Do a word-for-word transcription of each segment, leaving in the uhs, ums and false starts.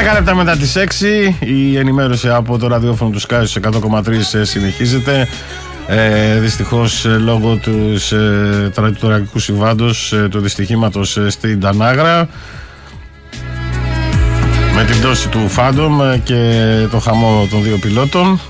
δέκα λεπτά μετά τις έξι η ενημέρωση από το ραδιόφωνο του Sky στους εκατό κόμμα τρία συνεχίζεται. Ε, δυστυχώς λόγω του ε, τραγικού συμβάντος ε, του δυστυχήματος ε, στην Τανάγρα με την πτώση του Phantom και το χαμό των δύο πιλότων.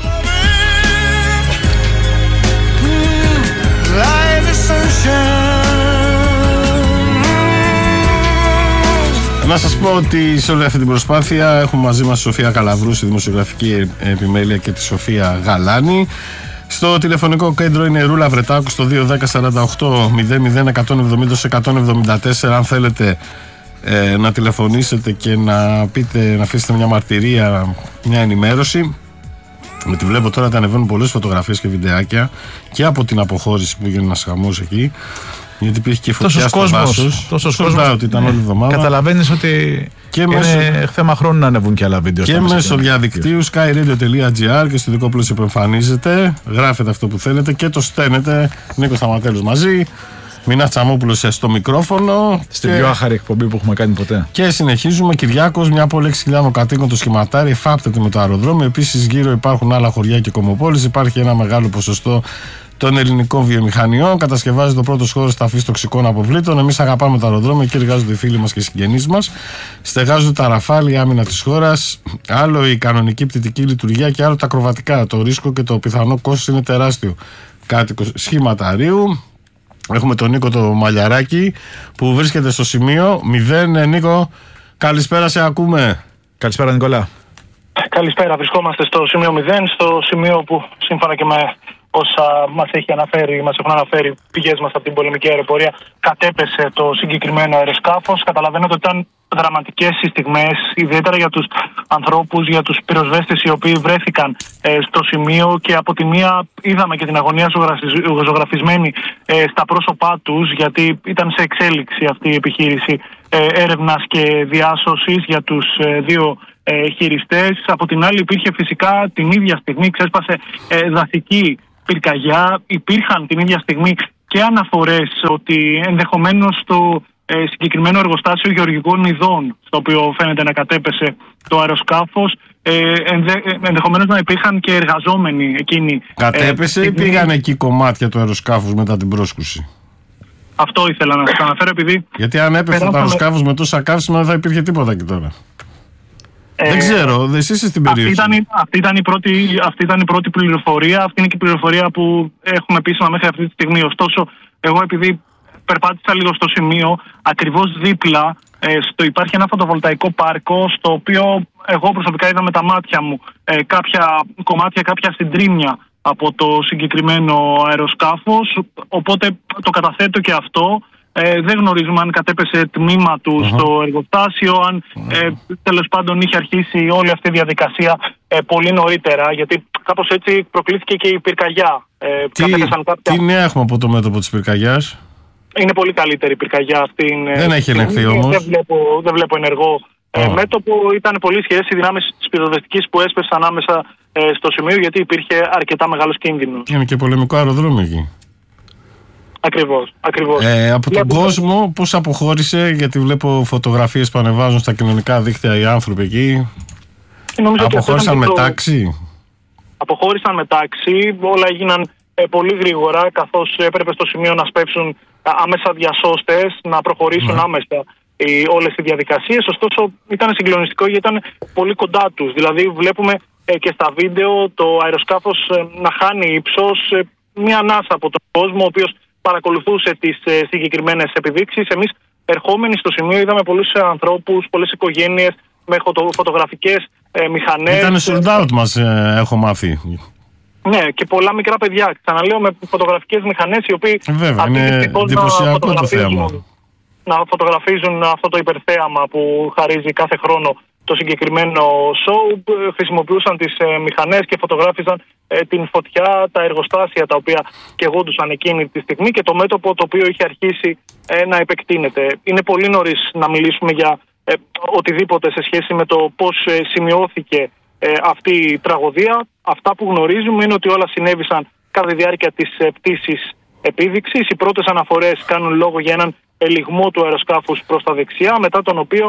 Να σας πω ότι σε όλη αυτή την προσπάθεια έχουμε μαζί μας τη Σοφία Καλαβρού στη δημοσιογραφική επιμέλεια και τη Σοφία Γαλάνη. Στο τηλεφωνικό κέντρο είναι η Ρούλα Βρετάκου στο δύο ένα μηδέν σαράντα οκτώ μηδέν μηδέν εκατόν εβδομήντα εκατόν εβδομήντα τέσσερα. Αν θέλετε ε, να τηλεφωνήσετε και να πείτε, να αφήσετε μια μαρτυρία, μια ενημέρωση. Γιατί βλέπω τώρα ότι ανεβαίνουν πολλές φωτογραφίες και βιντεάκια και από την αποχώρηση που έγινε ένας χαμός εκεί. Γιατί υπήρχε και φωτιά στο δάσος. Τόσος κόσμος. Ότι ήταν όλη εβδομάδα. Καταλαβαίνεις ότι και είναι μέσω... θέμα χρόνου να ανεβούν και άλλα βίντεο. Και μέσω διαδικτύου sky radio τελεία gr και στο δικό πλούσιο που εμφανίζεται. Γράφετε αυτό που θέλετε και το στέλνετε. Νίκος Σταματέλος μαζί. Μινάς Τσαμόπουλος στο μικρόφωνο. Στην και... πιο άχαρη εκπομπή που έχουμε κάνει ποτέ. Και συνεχίζουμε. Κυριάκος, μια από έξι χιλιάδες κατοίκων το σχηματάρι, εφάπτεται με το αεροδρόμιο. Επίσης, γύρω υπάρχουν άλλα χωριά και κομμοπόλεις. Υπάρχει ένα μεγάλο ποσοστό των ελληνικών βιομηχανιών. Κατασκευάζει το πρώτο χώρο ταφής τοξικών αποβλήτων. Εμείς αγαπάμε το αεροδρόμιο και εργάζονται οι φίλοι μας και οι συγγενείς μας. Στεγάζονται τα ραφάλ, η άμυνα της χώρας. Άλλο η κανονική πτυτική λειτουργία και άλλο τα ακροβατικά. Το ρίσκο και το πιθανό κόστος είναι τεράστιο. Κάτοικος σχηματαρίου. Έχουμε τον Νίκο το Μαλιαράκη που βρίσκεται στο σημείο μηδέν. Νίκο, καλησπέρα, σε ακούμε. Καλησπέρα, Νικόλα. Καλησπέρα, βρισκόμαστε στο σημείο μηδέν, στο σημείο που σύμφωνα και με όσα μας έχει αναφέρει, μας έχουν αναφέρει πηγές μας από την πολεμική αεροπορία, κατέπεσε το συγκεκριμένο αεροσκάφος. Καταλαβαίνετε ότι ήταν δραματικές οι στιγμές, ιδιαίτερα για τους ανθρώπους, για τους πυροσβέστες οι οποίοι βρέθηκαν ε, στο σημείο και από τη μία είδαμε και την αγωνία ζωγραφισμένη ε, στα πρόσωπά τους, γιατί ήταν σε εξέλιξη αυτή η επιχείρηση ε, έρευνας και διάσωσης για τους ε, δύο ε, χειριστές. Από την άλλη υπήρχε φυσικά την ίδια στιγμή, ξέσπασε ε, δασική πυρκαγιά. Υπήρχαν την ίδια στιγμή και αναφορές ότι ενδεχομένως το ε, συγκεκριμένο εργοστάσιο γεωργικών ειδών, στο οποίο φαίνεται να κατέπεσε το αεροσκάφος, ε, ενδε, ενδεχομένως να υπήρχαν και εργαζόμενοι εκείνοι. Κατέπεσε ε, ή πήγαν εκεί κομμάτια του αεροσκάφους μετά την πρόσκουση? Αυτό ήθελα να σας αναφέρω, επειδή... Γιατί αν έπεφτε περάσαμε... το αεροσκάφος με τόσα καύσιμα δεν θα υπήρχε τίποτα εκεί τώρα. Ε, δεν ξέρω, εσείς είστε στην περιοχή. Αυτή ήταν, αυτή, ήταν η πρώτη, αυτή ήταν η πρώτη πληροφορία, αυτή είναι και η πληροφορία που έχουμε επίσημα μέχρι αυτή τη στιγμή. Ωστόσο, εγώ επειδή περπάτησα λίγο στο σημείο, ακριβώς δίπλα ε, στο, υπάρχει ένα φωτοβολταϊκό πάρκο, στο οποίο εγώ προσωπικά είδα με τα μάτια μου ε, κάποια κομμάτια, κάποια συντρίμμια από το συγκεκριμένο αεροσκάφος, οπότε το καταθέτω και αυτό. Ε, δεν γνωρίζουμε αν κατέπεσε τμήμα του uh-huh. στο εργοστάσιο, αν uh-huh. ε, τέλος πάντων είχε αρχίσει όλη αυτή η διαδικασία ε, πολύ νωρίτερα, γιατί κάπως έτσι προκλήθηκε και η πυρκαγιά. Ε, τι, κάποια... τι νέα έχουμε από το μέτωπο της πυρκαγιάς? Είναι πολύ καλύτερη η πυρκαγιά αυτή. Δεν έχει ελεγχθεί όμως. Δεν βλέπω, δεν βλέπω ενεργό oh. ε, μέτωπο. Ήταν πολύ ισχυρές οι δυνάμεις της πυροσβεστικής που έσπευσαν άμεσα ε, στο σημείο, γιατί υπήρχε αρκετά μεγάλος κίνδυνος. Είναι και πολεμικό αεροδρόμιο εκεί. Ακριβώς, ακριβώς. Ε, από τον βλέπω... κόσμο πώς αποχώρησε, γιατί βλέπω φωτογραφίες που ανεβάζουν στα κοινωνικά δίκτυα οι άνθρωποι εκεί. Αποχώρησαν με τάξη. Αποχώρησαν με τάξη, όλα έγιναν ε, πολύ γρήγορα, καθώς έπρεπε στο σημείο να σπεύσουν άμεσα διασώστες, να προχωρήσουν ναι. άμεσα ε, όλες οι διαδικασίες. Ωστόσο ήταν συγκλονιστικό γιατί ήταν πολύ κοντά τους. Δηλαδή βλέπουμε ε, και στα βίντεο το αεροσκάφος ε, να χάνει ύψος, ε, μια ανάσα από τον κόσμο, ο οποίος παρακολουθούσε τις ε, συγκεκριμένες επιδείξεις. Εμείς ερχόμενοι στο σημείο είδαμε πολλούς ανθρώπους, πολλές οικογένειες με φωτο, φωτογραφικές ε, μηχανές. Ήταν sold out μας, ε, έχω μάθει. Ναι, και πολλά μικρά παιδιά. Ξαναλέω, με φωτογραφικές μηχανές, οι οποίοι βέβαια, είναι εντυπωσιακό το θέμα. Να φωτογραφίζουν αυτό το υπερθέαμα που χαρίζει κάθε χρόνο το συγκεκριμένο show. Χρησιμοποιούσαν τις ε, μηχανές και φωτογράφιζαν ε, την φωτιά, τα εργοστάσια τα οποία καιγόντουσαν εκείνη τη στιγμή και το μέτωπο το οποίο είχε αρχίσει ε, να επεκτείνεται. Είναι πολύ νωρίς να μιλήσουμε για ε, οτιδήποτε σε σχέση με το πώς ε, σημειώθηκε ε, αυτή η τραγωδία. Αυτά που γνωρίζουμε είναι ότι όλα συνέβησαν κατά τη διάρκεια της ε, πτήσης επίδειξης. Οι πρώτες αναφορές κάνουν λόγο για έναν ελιγμό του αεροσκάφους προς τα δεξιά, μετά τον οποίο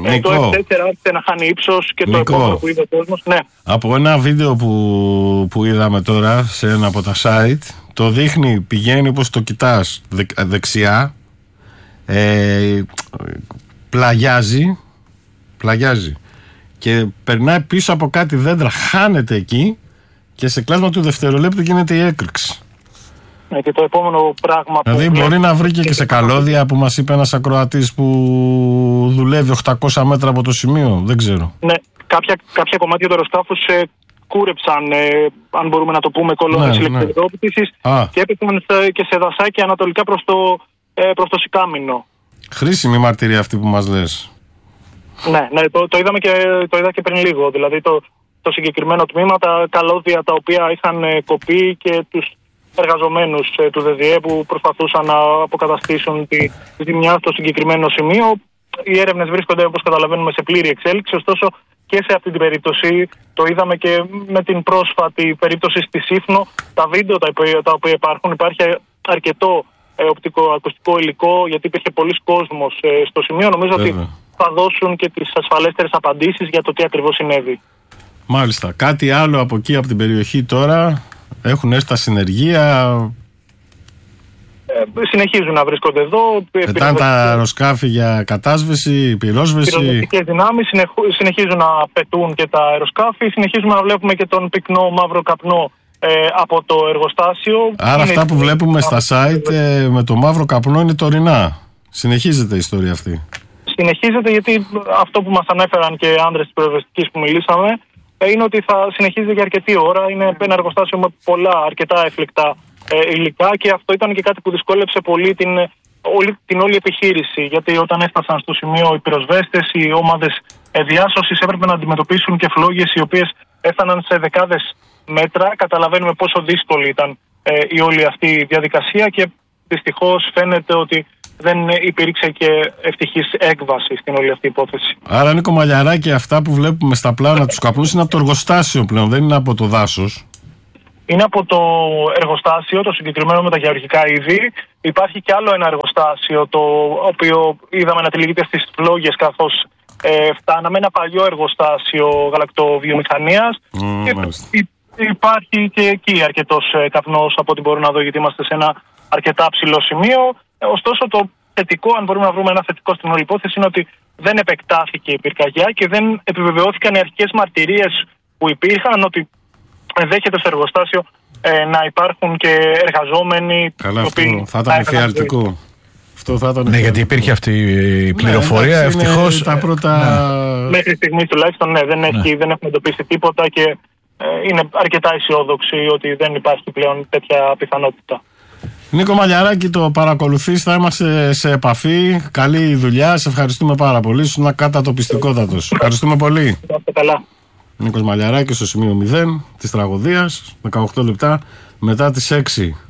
Ε, το εφ τέσσερα άρχισε να χάνει ύψος και το Νικό, επόμενο που είδε ο κόσμος. Ναι. Από ένα βίντεο που, που είδαμε τώρα σε ένα από τα site, το δείχνει, πηγαίνει όπως το κοιτάς δε, δεξιά, ε, πλαγιάζει, πλαγιάζει και περνάει πίσω από κάτι δέντρα, χάνεται εκεί και σε κλάσμα του δευτερολέπτου γίνεται η έκρηξη. Ναι, και το επόμενο πράγμα δηλαδή που... μπορεί να βρήκε και σε καλώδια που μας είπε ένας ακροατής που δουλεύει οκτακόσια μέτρα από το σημείο, δεν ξέρω. Ναι, κάποια, κάποια κομμάτια του αεροσκάφους ε, κούρεψαν, ε, αν μπορούμε να το πούμε, κολόνες ναι, ηλεκτροδότησης ναι. και έπαιξαν σε, και σε δασάκια ανατολικά προς το, ε, προς το Σικάμινο. Χρήσιμη μαρτυρία αυτή που μας λες. Ναι, ναι το, το, είδαμε και, το είδα και πριν λίγο. Δηλαδή το, το συγκεκριμένο τμήμα, τα καλώδια τα οποία είχαν ε, κοπεί και τους εργαζομένους ε, του ΔΔΕ που προσπαθούσαν να αποκαταστήσουν τη, τη ζημιά στο συγκεκριμένο σημείο. Οι έρευνες βρίσκονται, όπως καταλαβαίνουμε, σε πλήρη εξέλιξη. Ωστόσο και σε αυτή την περίπτωση, το είδαμε και με την πρόσφατη περίπτωση στη Σύφνο, τα βίντεο τα, τα οποία υπάρχουν, υπάρχει αρκετό ε, οπτικοακουστικό υλικό, γιατί υπήρχε πολλής κόσμος ε, στο σημείο. Νομίζω Βέβαια. ότι θα δώσουν και τις ασφαλέστερες απαντήσεις για το τι ακριβώς συνέβη. Μάλιστα. Κάτι άλλο από εκεί, από την περιοχή τώρα, έχουν έρθει τα συνεργεία. Ε, συνεχίζουν να βρίσκονται εδώ. Πετάνε τα αεροσκάφη για κατάσβεση, πυρόσβεση. Οι πυροσβεστικές δυνάμεις συνεχίζουν να πετούν και τα αεροσκάφη. Συνεχίζουμε να βλέπουμε και τον πυκνό μαύρο καπνό ε, από το εργοστάσιο. Άρα είναι αυτά που βλέπουμε στα site ε, με το μαύρο καπνό είναι τωρινά. Συνεχίζεται η ιστορία αυτή. Συνεχίζεται γιατί αυτό που μας ανέφεραν και άνδρες της πυροσβεστικής που μιλήσαμε ε, είναι ότι θα συνεχίζεται για αρκετή ώρα. Είναι ένα εργοστάσιο με πολλά αρκετά έφλεκτα ε, υλικά και αυτό ήταν και κάτι που δυσκόλεψε πολύ την, όλη, την όλη επιχείρηση. Γιατί όταν έφτασαν στο σημείο οι πυροσβέστες, οι ομάδες ε, διάσωσης έπρεπε να αντιμετωπίσουν και φλόγες οι οποίες έφταναν σε δεκάδες μέτρα. Καταλαβαίνουμε πόσο δύσκολη ήταν ε, η όλη αυτή η διαδικασία και δυστυχώς φαίνεται ότι δεν υπήρξε και ευτυχής έκβαση στην όλη αυτή υπόθεση. Άρα, Νίκο Μαλιαράκη, αυτά που βλέπουμε στα πλάνα τους καπνούς είναι από το εργοστάσιο πλέον, δεν είναι από το δάσος. Είναι από το εργοστάσιο, το συγκεκριμένο με τα γεωργικά είδη. Υπάρχει και άλλο ένα εργοστάσιο, το οποίο είδαμε να τυλίγεται στις φλόγες καθώς ε, φτάναμε. Ένα παλιό εργοστάσιο γαλακτοβιομηχανίας. Mm, και υ, υπάρχει και εκεί αρκετός ε, καπνός από ό,τι μπορώ να δω, γιατί είμαστε σε ένα αρκετά ψηλό σημείο. Ωστόσο, το θετικό, αν μπορούμε να βρούμε ένα θετικό στην όλη υπόθεση, είναι ότι δεν επεκτάθηκε η πυρκαγιά και δεν επιβεβαιώθηκαν οι αρχικές μαρτυρίες που υπήρχαν ότι δέχεται στο εργοστάσιο ε, να υπάρχουν και εργαζόμενοι. Καλά, αυτό θα ήταν εφιαλτικό. Αυτό θα ήταν. Ναι, γιατί υπήρχε αυτή η πληροφορία, ναι, ευτυχώς. Τα πρώτα... ναι. Μέχρι στιγμή τουλάχιστον, ναι, δεν, έχει, ναι. δεν έχουμε εντοπίσει τίποτα και ε, είναι αρκετά αισιόδοξοι ότι δεν υπάρχει πλέον τέτοια πιθανότητα. Νίκο Μαλιαράκη, το παρακολουθείς, θα είμαστε σε επαφή. Καλή δουλειά, σε ευχαριστούμε πάρα πολύ. Ήσουν κατατοπιστικότατος. Ευχαριστούμε πολύ. Καλά. Νίκος Μαλιαράκης στο σημείο μηδέν της τραγωδίας, δεκαοκτώ λεπτά μετά τις έξι.